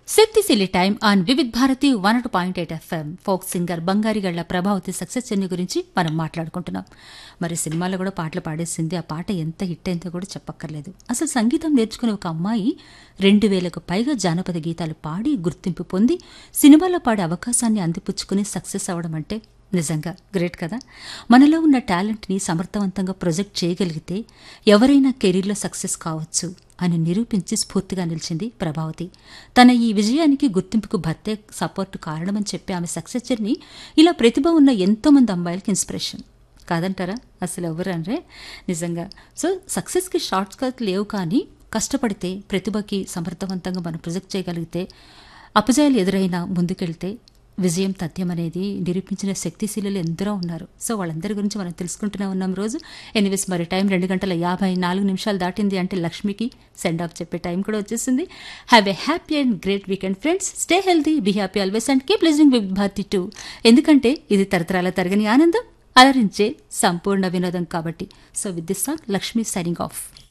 శక్తిశీలి time on Vividh Bharati 100.8 FM folk singer Bangarigalla Prabhavati success journey గురించి మనం మాట్లాడుకుంటున్నాం. మరి సినిమాలో కూడా పాటలు పాడేసింది. ఆ పాట ఎంత హిట్ అయిందో కూడా చెప్పక్కర్లేదు. అసలు సంగీతం నేర్చుకునే ఒక అమ్మాయి 2000కు పైగా జానపద గీతాలు పాడి గుర్తింపు పొంది సినిమాలో పాడే అవకాశాన్ని అందిపుచ్చుకుని సక్సెస్ అవడం అంటే నిజంగా గ్రేట్ కదా. మనలో ఉన్న టాలెంట్ని సమర్థవంతంగా ప్రొజెక్ట్ చేయగలిగితే ఎవరైనా కెరీర్లో సక్సెస్ కావచ్చు అని నిరూపించి స్ఫూర్తిగా నిలిచింది ప్రభావతి. తన ఈ విజయానికి గుర్తింపుకు భర్తే సపోర్టు కారణమని చెప్పి ఆమె సక్సెస్ జర్నీ ఇలా ప్రతిభ ఉన్న ఎంతోమంది అమ్మాయిలకి ఇన్స్పిరేషన్ కాదంటారా? అసలు ఎవరంటే నిజంగా. సో సక్సెస్కి షార్ట్ కట్ లేవు, కానీ కష్టపడితే ప్రతిభకి సమర్థవంతంగా మనం ప్రొజెక్ట్ చేయగలిగితే అపజయాలు ఎదురైనా ముందుకెళ్తే విజయం తథ్యం అనేది నిరూపించిన శక్తిశీలులు ఎందరో ఉన్నారు. సో వాళ్ళందరి గురించి మనం తెలుసుకుంటూనే ఉన్నాం రోజు. ఎనీవేస్, మరి టైం 2:54 దాటింది అంటే లక్ష్మికి సెండ్ ఆఫ్ చెప్పే టైం కూడా వచ్చేసింది. Have a happy and great weekend friends. Stay healthy, be happy always and keep listening with Bharati 2. ఎందుకంటే ఇది తరతరాల తరగని ఆనందం, అలరించే సంపూర్ణ వినోదం కాబట్టి. So with this song Lakshmi signing off.